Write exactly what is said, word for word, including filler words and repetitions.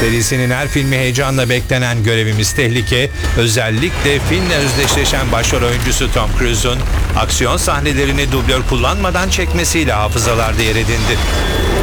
Serisinin her filmi heyecanla beklenen Görevimiz Tehlike, özellikle filmle özdeşleşen başrol oyuncusu Tom Cruise'un aksiyon sahnelerini dublör kullanmadan çekmesiyle hafızalarda yer edindi.